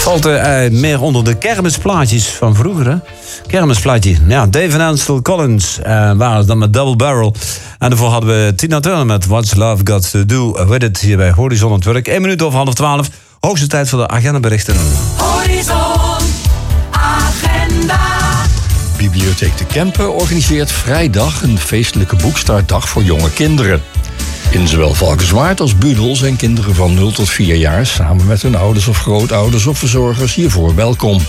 Valt meer onder de kermisplaatjes van vroeger, hè? Kermisplaatje. Ja, Dave en Ansel Collins waren het dan met Double Barrel. En daarvoor hadden we Tina Turner met What's Love Got To Do With It hier bij Horizon aan het werk. 1 minuut over 11:30. Hoogste tijd voor de agendaberichten. Horizon Agenda. Bibliotheek de Kempen organiseert vrijdag een feestelijke boekstartdag voor jonge kinderen. In zowel Valkenswaard als Budel zijn kinderen van 0 tot 4 jaar samen met hun ouders of grootouders of verzorgers hiervoor welkom.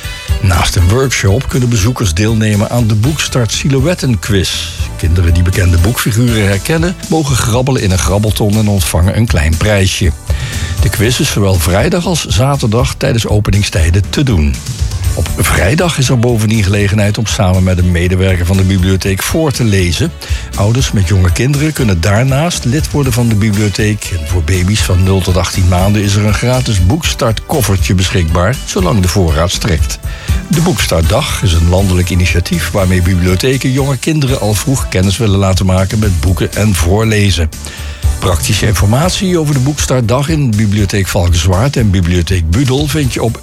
Naast een workshop kunnen bezoekers deelnemen aan de Boekstart Silhouettenquiz. Kinderen die bekende boekfiguren herkennen mogen grabbelen in een grabbelton en ontvangen een klein prijsje. De quiz is zowel vrijdag als zaterdag tijdens openingstijden te doen. Op vrijdag is er bovendien gelegenheid om samen met een medewerker van de bibliotheek voor te lezen. Ouders met jonge kinderen kunnen daarnaast lid worden van de bibliotheek. En voor baby's van 0 tot 18 maanden is er een gratis boekstartkoffertje beschikbaar, zolang de voorraad strekt. De Boekstartdag is een landelijk initiatief waarmee bibliotheken jonge kinderen al vroeg kennis willen laten maken met boeken en voorlezen. Praktische informatie over de Boekstartdag in Bibliotheek Valkenswaard en Bibliotheek Budel vind je op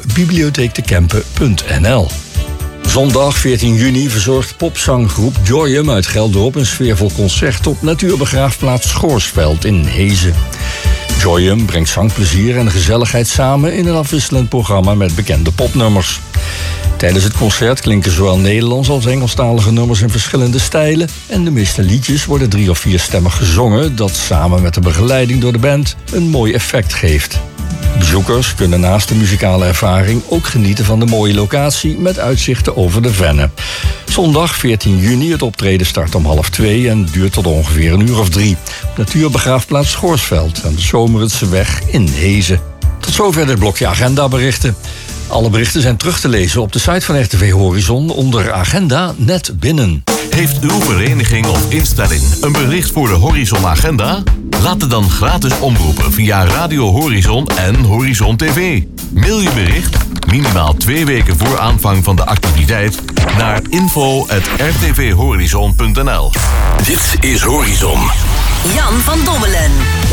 bibliotheektekempen.nl. Zondag 14 juni verzorgt popzanggroep Joyum uit Geldrop een sfeervol concert op natuurbegraafplaats Schoorsveld in Hezen. Joyum brengt zangplezier en gezelligheid samen in een afwisselend programma met bekende popnummers. Tijdens het concert klinken zowel Nederlands als Engelstalige nummers in verschillende stijlen en de meeste liedjes worden 3 of 4 stemmig gezongen, dat samen met de begeleiding door de band een mooi effect geeft. Bezoekers kunnen naast de muzikale ervaring ook genieten van de mooie locatie met uitzichten over de Venne. Zondag 14 juni, het optreden start om 1:30 en duurt tot ongeveer 1 uur of 3. Op natuurbegraafplaats Schoorsveld aan de Zomerenseweg in Hezen. Tot zover dit blokje agendaberichten. Alle berichten zijn terug te lezen op de site van RTV Horizon onder Agenda Net Binnen. Heeft uw vereniging of instelling een bericht voor de Horizon Agenda? Laat het dan gratis omroepen via Radio Horizon en Horizon TV. Mail je bericht, minimaal 2 weken voor aanvang van de activiteit, naar info@rtvhorizon.nl. Dit is Horizon. Jan van Dommelen.